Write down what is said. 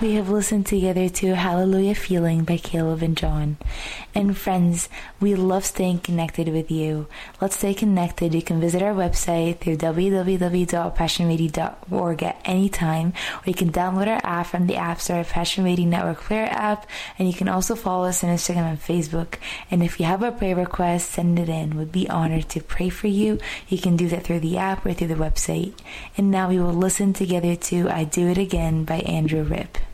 we have listened together to Hallelujah Feeling by Caleb and John. And friends, we love staying connected with you. Let's stay connected. You can visit our website through www.passionradio.org at any time, or you can download our app from the App Store, Passion Radio Network Player app, and you can also follow us on Instagram and Facebook. And if you have a prayer request, send it in. We'd be honored to pray for you. You can do that through the app or through the website. And now we will listen together to I Do It Again by Andrew Ripp.